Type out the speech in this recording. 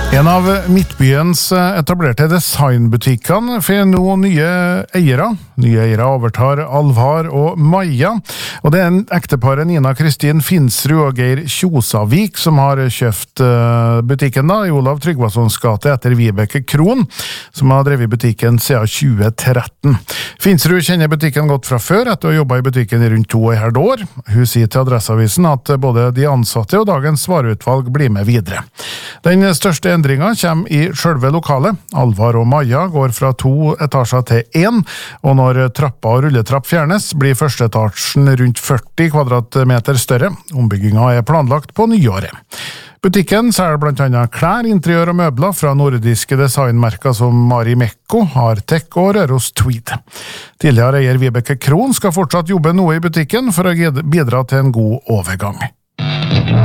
En av Midtbyens etablerte designbutikkene får nå nye eiere. Nye eiere overtar Alvar og Maja, og det en ekteparet Nina Kristin Finsrud og Geir Kjosavik som har kjøpt butikken da, i Olav Tryggvasons gate etter Vibeke Kron, som har drevet butikken siden 2013. Finsrud kjenner butikken godt fra før, etter å ha jobbet i butikken i rundt 2,5 år. Hun sier til Adresseavisen at både de ansatte og dagens vareutvalg blir med videre. Den største endringen kommer i selve lokalet. Alvar og Maja går fra 2 etasjer til 1, og når trappa og rulletrapp fjernes, blir første etasjen rundt 40 kvadratmeter større. Ombygginga er planlagt på nyåret. Butikken selger blant annet klær, interiør og møbler fra nordiske designmerker som Marimekko, Artek og Røros Tweed. Tidligere eier Vibeke Kron skal fortsatt jobbe noe i butikken for å bidra til en god overgang.